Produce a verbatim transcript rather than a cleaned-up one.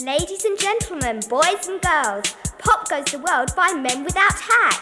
Ladies and gentlemen, boys and girls, Pop Goes the World by Men Without Hats.